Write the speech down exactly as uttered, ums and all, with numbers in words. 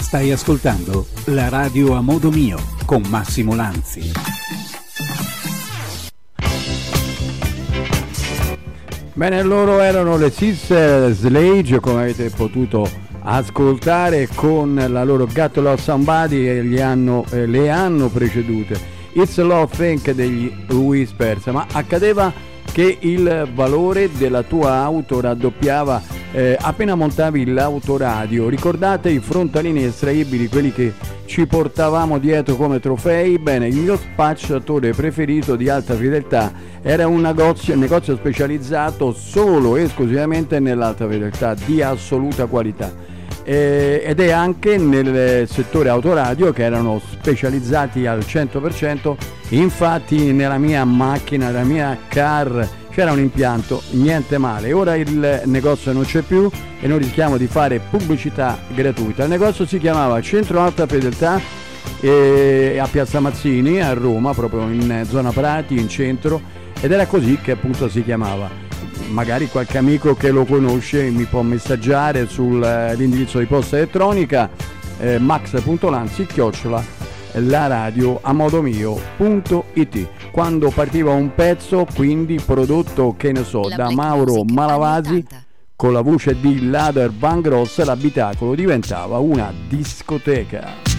Stai ascoltando la radio a modo mio con Massimo Lanzi. Bene, loro erano le Sister Sledge, come avete potuto ascoltare, con la loro Got to Love Somebody, e gli hanno, eh, le hanno precedute It's a Love Thing degli Whispers. Ma accadeva che il valore della tua auto raddoppiava eh, appena montavi l'autoradio. Ricordate i frontalini estraibili, quelli che ci portavamo dietro come trofei? Bene, il mio spacciatore preferito di alta fedeltà era un negozio, un negozio specializzato solo e esclusivamente nell'alta fedeltà di assoluta qualità, eh, ed è anche nel settore autoradio, che erano specializzati al cento per cento. Infatti nella mia macchina, nella mia car, c'era un impianto, niente male. Ora il negozio non c'è più e noi rischiamo di fare pubblicità gratuita. Il negozio si chiamava Centro Alta Fedeltà, e a Piazza Mazzini a Roma, proprio in zona Prati, in centro, ed era così che appunto si chiamava. Magari qualche amico che lo conosce mi può messaggiare sull'indirizzo di posta elettronica eh, max punto lanzi chiocciola la radio a modo mio punto it. Quando partiva un pezzo, quindi prodotto, che ne so, da Mauro Malavasi, con la voce di Lader Van Gross, l'abitacolo diventava una discoteca.